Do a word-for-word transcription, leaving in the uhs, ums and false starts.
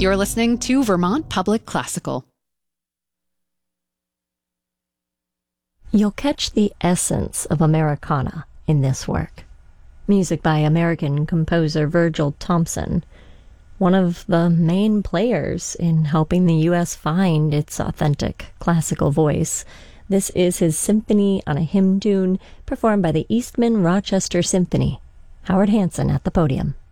You're listening to Vermont Public Classical. You'll catch the essence of Americana in this work. Music by American composer Virgil Thomson, one of the main players in helping the U S find its authentic classical voice. This is his Symphony on a Hymn Tune, performed by the Eastman Rochester Symphony. Howard Hanson at the podium.